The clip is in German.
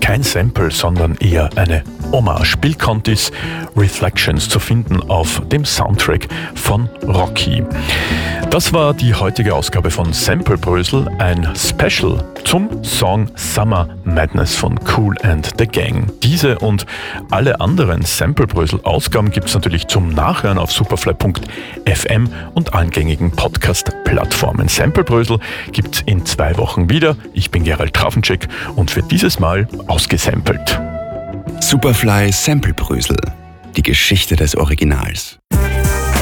kein Sample, sondern eher eine Hommage. Bill Contys Reflections zu finden auf dem Soundtrack von Rocky. Das war die heutige Ausgabe von Samplebrösel, ein Special zum Song Summer Madness von Kool and the Gang. Diese und alle anderen Samplebrösel-Ausgaben gibt es natürlich zum Nachhören auf superfly.fm und allen gängigen Podcast-Plattformen. Samplebrösel gibt es in 2 Wochen wieder. Ich bin Gerald Trafenczek und für dieses Mal ausgesampelt. Superfly Samplebrösel. Die Geschichte des Originals.